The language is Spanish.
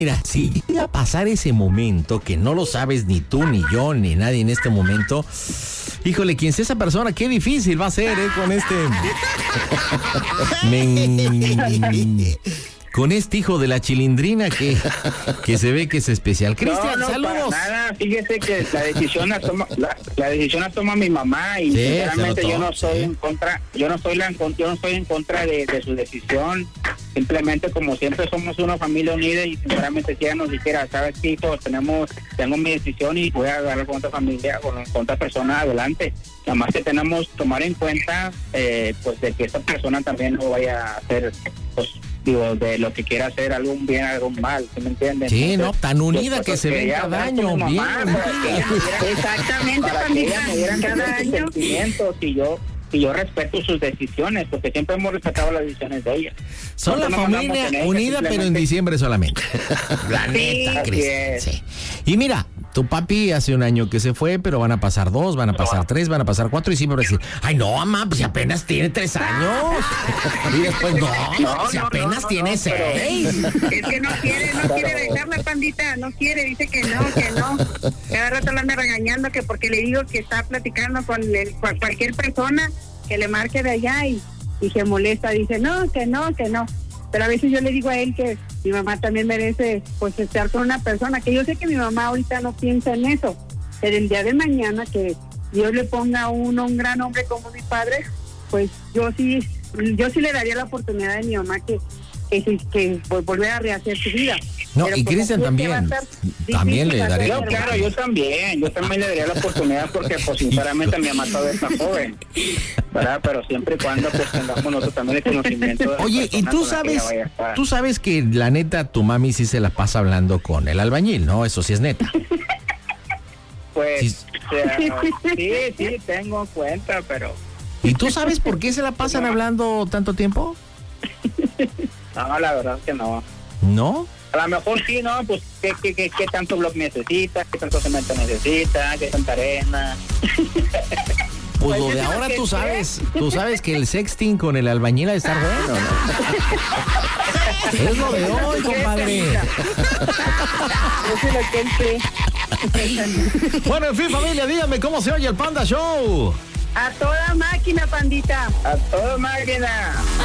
Mira, si llega a pasar ese momento que no lo sabes ni tú, ni yo, ni nadie en este momento, híjole, quien sea esa persona, qué difícil va a ser, con este... Con este hijo de la chilindrina que se ve que es especial. Cristian, no, saludos. Para nada, fíjese que la decisión la toma mi mamá y Sí, sinceramente yo no soy sí. en contra, yo no estoy en contra de su decisión. Simplemente, como siempre somos una familia unida, y sinceramente si ella nos dijera, sabes qué, hijo, tengo mi decisión y voy a agarrar con otra familia, con otra persona adelante. Nada más que tenemos que tomar en cuenta pues de que esta persona también no vaya a hacer, pues digo, de lo que quiera hacer algún bien, algún mal, ¿sí me entienden? Sí, Entonces, no, tan unida pues, que se ve cada año. Bien, Exactamente, para que ella pandita. me dieran Cada sus año. sentimientos y yo respeto sus decisiones, porque siempre hemos respetado las decisiones de ella. Son la Nosotros no mandamos familia en ella, unida, pero en simplemente- diciembre solamente. La Sí, neta, así Cristian. es. Sí. Y mira, tu papi hace un año que se fue, pero van a pasar 2, van a pasar 3, van a pasar 4 y siempre va a decir, ay no, mamá, pues si apenas tiene 3 años. Y después, si apenas tiene 6. Es que no quiere dejarla, pandita, no quiere, dice que no. Cada rato la anda regañando que porque le digo que está platicando con cualquier persona que le marque de allá y se molesta, dice que no. Pero a veces yo le digo a él que mi mamá también merece pues estar con una persona, que yo sé que mi mamá ahorita no piensa en eso, pero el día de mañana que Dios le ponga a uno un gran hombre como mi padre, pues yo sí le daría la oportunidad de mi mamá que volver a rehacer su vida. No, Pero y como Cristian sé que también, va a estar también le difícil daré- Yo, hacer- claro, yo también le daría la oportunidad porque, pues, sinceramente, mi mamá todavía está joven, ¿verdad? Pero siempre y cuando, pues, tengamos nosotros también el conocimiento de la Oye, y persona tú con la que ella sabes, vaya a estar. tú sabes que la neta, tu mami sí se la pasa hablando con el albañil, ¿no? Eso sí es neta. Pues, Sí. o sea, sí, tengo en cuenta, pero ¿Y tú sabes por qué se la pasan hablando tanto tiempo? no, la verdad es que no. ¿No? A lo mejor sí, ¿no? Pues, ¿qué tanto bloque necesita? ¿Qué tanto cemento necesita? ¿Qué tanta arena? Pues lo de ahora tú sabes que el sexting con el albañil ha de estar bueno, ¿no? Es lo de hoy, compadre. Eso es lo que él cree. Bueno, en fin, familia, díganme cómo se oye el Panda Show. A toda máquina, pandita. A toda máquina.